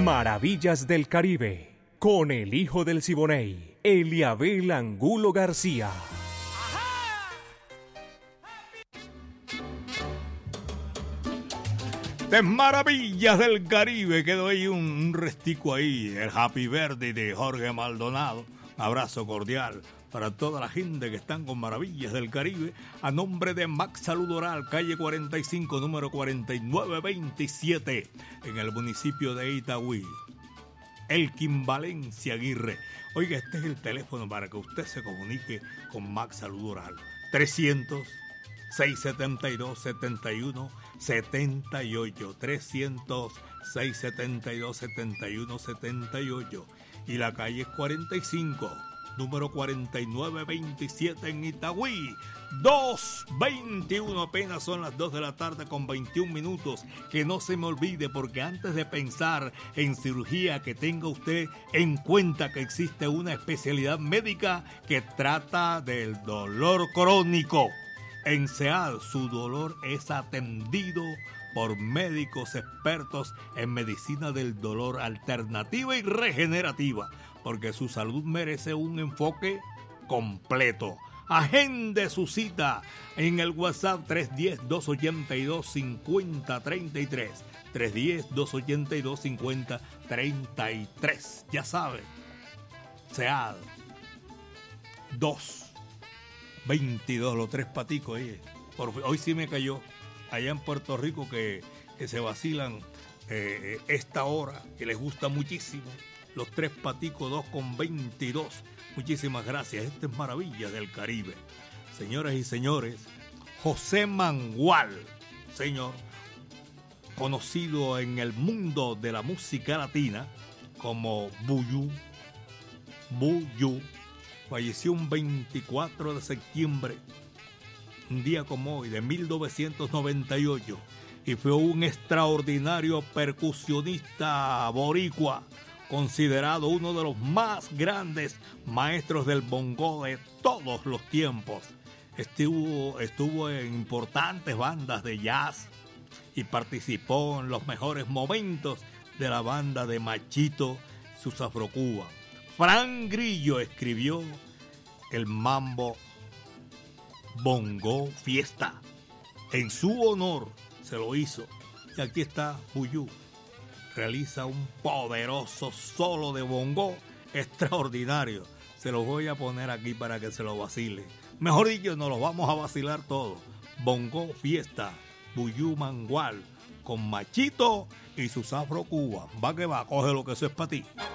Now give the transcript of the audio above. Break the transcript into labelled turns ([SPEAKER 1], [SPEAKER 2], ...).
[SPEAKER 1] Maravillas del Caribe, con el hijo del Siboney, Eliabel Angulo García.
[SPEAKER 2] De Maravillas del Caribe, quedó ahí un restico ahí, el Happy Birthday de Jorge Maldonado. Un abrazo cordial para toda la gente que están con Maravillas del Caribe, a nombre de Max Salud Oral, calle 45, número 4927, en el municipio de Itagüí. Elkin Valencia Aguirre. Oiga, este es el teléfono para que usted se comunique con Max Salud Oral. 300-672-7178. 300-672-7178. Y la calle es 45, número 4927 en Itagüí. 2:21, apenas son las 2 de la tarde con 21 minutos. Que no se me olvide, porque antes de pensar en cirugía, que tenga usted en cuenta que existe una especialidad médica que trata del dolor crónico. En SEAD, su dolor es atendido por médicos expertos en medicina del dolor alternativa y regenerativa, porque su salud merece un enfoque completo. Agende su cita en el WhatsApp 310-282-5033. 310-282-5033. Ya sabe, SEAD 222, los tres paticos ahí. Hoy sí me cayó. Allá en Puerto Rico que se vacilan esta hora, que les gusta muchísimo. Los tres paticos 2:22. Muchísimas gracias. Esta es Maravilla del Caribe. Señoras y señores, José Mangual, señor, conocido en el mundo de la música latina como Buju, falleció un 24 de septiembre, un día como hoy, de 1998, y fue un extraordinario percusionista boricua, considerado uno de los más grandes maestros del bongo de todos los tiempos. Estuvo en importantes bandas de jazz y participó en los mejores momentos de la banda de Machito, sus Afrocuba. Fran Grillo escribió el mambo Bongo Fiesta. En su honor se lo hizo. Y aquí está Buju. Realiza un poderoso solo de bongo extraordinario. Se lo voy a poner aquí para que se lo vacile. Mejor dicho, nos lo vamos a vacilar todo. Bongo Fiesta, Buju Mangual, con Machito y sus Afro Cuba. Va que va, coge lo que eso es para ti.